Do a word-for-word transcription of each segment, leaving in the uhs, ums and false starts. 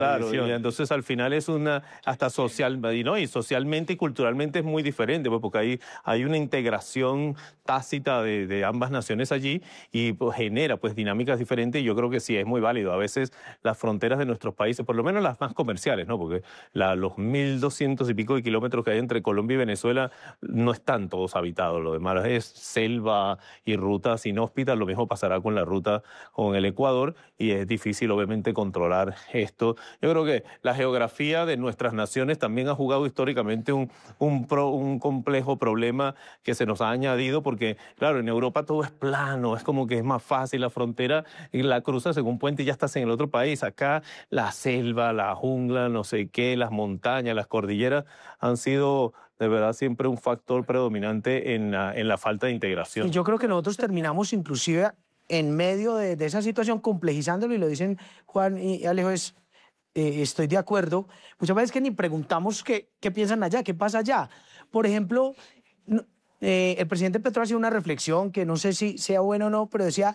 Claro, y entonces al final es una, hasta social, y, ¿no? y socialmente y culturalmente es muy diferente, pues, porque hay, hay una integración tácita de, de ambas naciones allí y pues, genera pues dinámicas diferentes y yo creo que sí es muy válido. A veces las fronteras de nuestros países, por lo menos las más comerciales, ¿no? Porque la, los mil doscientos y pico de kilómetros que hay entre Colombia y Venezuela no están todos habitados, lo demás es selva y rutas inhóspitas, lo mismo pasará con la ruta con el Ecuador y es difícil obviamente controlar esto. Yo creo que la geografía de nuestras naciones también ha jugado históricamente un, un, pro, un complejo problema que se nos ha añadido porque, claro, en Europa todo es plano, es como que es más fácil la frontera y la cruzas en un puente y ya estás en el otro país. Acá la selva, la jungla, no sé qué, las montañas, las cordilleras han sido de verdad siempre un factor predominante en la, en la falta de integración. Y yo creo que nosotros terminamos inclusive en medio de, de esa situación complejizándolo y lo dicen Juan y Alejo, es... Eh, estoy de acuerdo, muchas veces que ni preguntamos qué, qué piensan allá, qué pasa allá. Por ejemplo, no, eh, el presidente Petro hacía una reflexión que no sé si sea buena o no, pero decía,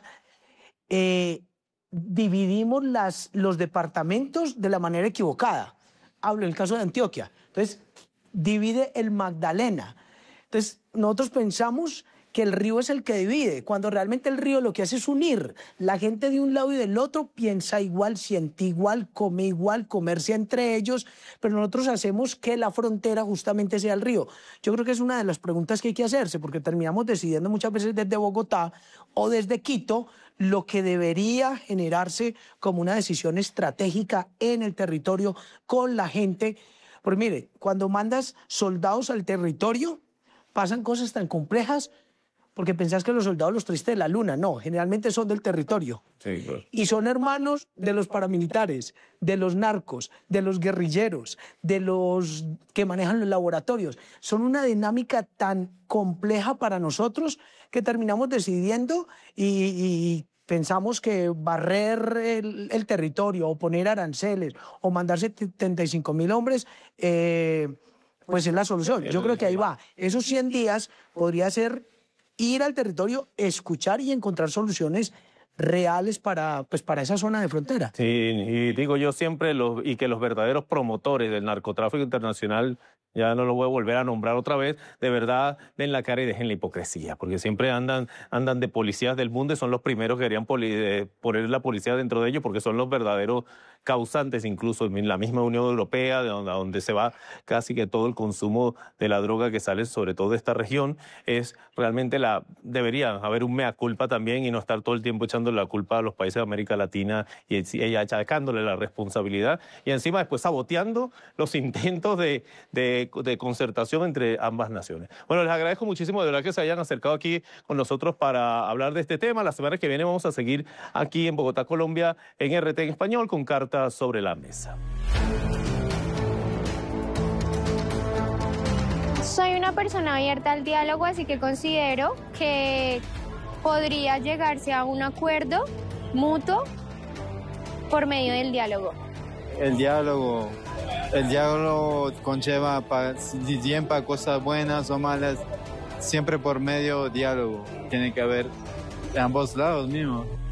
eh, dividimos las, los departamentos de la manera equivocada. Hablo del caso de Antioquia. Entonces, divide el Magdalena. Entonces, nosotros pensamos que el río es el que divide, cuando realmente el río lo que hace es unir. La gente de un lado y del otro piensa igual, siente igual, come igual, comercia entre ellos, pero nosotros hacemos que la frontera justamente sea el río. Yo creo que es una de las preguntas que hay que hacerse, porque terminamos decidiendo muchas veces desde Bogotá o desde Quito lo que debería generarse como una decisión estratégica en el territorio con la gente. Porque mire, cuando mandas soldados al territorio, pasan cosas tan complejas porque pensás que los soldados los trajiste de la luna. No, generalmente son del territorio. Sí, claro. Y son hermanos de los paramilitares, de los narcos, de los guerrilleros, de los que manejan los laboratorios. Son una dinámica tan compleja para nosotros que terminamos decidiendo y, y pensamos que barrer el, el territorio o poner aranceles o mandar setenta y cinco mil hombres... Eh, pues es la solución. Yo creo que ahí va. Esos cien días podría ser ir al territorio, escuchar y encontrar soluciones reales para, pues, para esa zona de frontera. Sí, y digo yo siempre, los, y que los verdaderos promotores del narcotráfico internacional, ya no lo voy a volver a nombrar otra vez, de verdad den la cara y dejen la hipocresía, porque siempre andan, andan de policías del mundo y son los primeros que querían poli, eh, poner la policía dentro de ellos, porque son los verdaderos causantes, incluso en la misma Unión Europea, de donde, donde se va casi que todo el consumo de la droga que sale sobre todo de esta región, es realmente la, debería haber un mea culpa también y no estar todo el tiempo echando la culpa a los países de América Latina y ella achacándole la responsabilidad y encima después saboteando los intentos de, de, de concertación entre ambas naciones. Bueno, les agradezco muchísimo de verdad que se hayan acercado aquí con nosotros para hablar de este tema. La semana que viene vamos a seguir aquí en Bogotá, Colombia, en R T en español con Cartas sobre la Mesa. Soy una persona abierta al diálogo, así que considero que podría llegarse a un acuerdo mutuo por medio del diálogo. El diálogo, el diálogo conlleva, pa, bien para cosas buenas o malas, siempre por medio diálogo. Tiene que haber de ambos lados mismos.